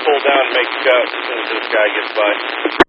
pull down and make a cut as soon as this guy gets by.